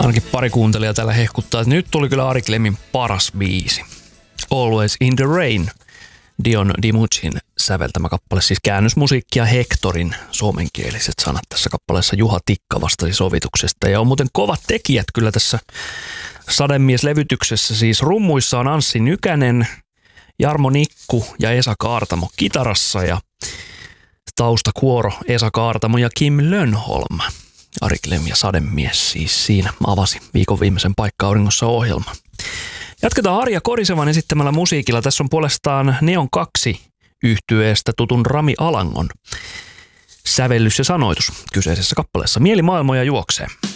Ainakin pari kuuntelijaa täällä hehkuttaa, että nyt tuli kyllä Ari Klemmin paras biisi. Always in the Rain. Dion DiMuccin säveltämä kappale, siis käännösmusiikkia Hectorin suomenkieliset sanat tässä kappaleessa. Juha Tikka vastasi sovituksesta ja on muuten kovat tekijät kyllä tässä Sademies-levytyksessä. Siis rummuissa on Anssi Nykänen, Jarmo Nikku ja Esa Kaartamo kitarassa ja taustakuoro Esa Kaartamo ja Kim Lönnholm. Ari Klem ja Sademies siis siinä avasi viikon viimeisen Paikka-auringossa -ohjelma. Jatketaan Arja Korisevan esittämällä musiikilla. Tässä on puolestaan Neon 2 -yhtyeestä tutun Rami Alangon sävellys ja sanoitus kyseisessä kappaleessa. Mieli maailmoja juoksee.